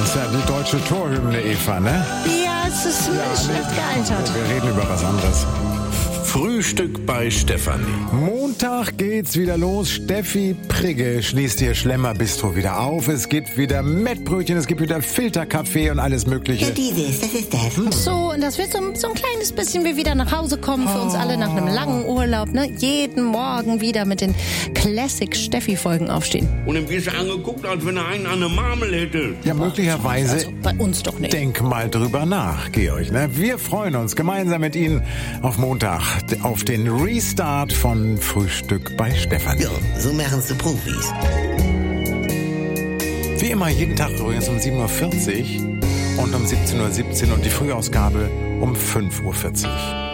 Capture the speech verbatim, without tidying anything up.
Das ist ja die deutsche Torhymne, Eva, ne? Ja, es ist ja, schlecht gealtert. Wir reden über was anderes. Frühstück bei Stefanie. Montag geht's wieder los. Steffi Prigge schließt ihr Schlemmer-Bistro wieder auf. Es gibt wieder Mettbrötchen, es gibt wieder Filterkaffee und alles Mögliche. Ja, dieses, das ist das. Ach so, und das wird so, so ein kleines bisschen wie wieder nach Hause kommen für uns alle nach einem langen Urlaub. Ne? Jeden Morgen wieder mit den Classic-Steffi-Folgen aufstehen. Und dann wirst du angeguckt, als wenn er einen an der Marmel hätte. Ja, möglicherweise. Also bei uns doch nicht. Denk mal drüber nach, Georg. Ne? Wir freuen uns gemeinsam mit Ihnen auf Montag auf den Restart von Frühstück bei Stefanie. Ja, so machen's die Profis. Wie immer jeden Tag übrigens um sieben Uhr vierzig und um siebzehn Uhr siebzehn und die Frühausgabe um fünf Uhr vierzig.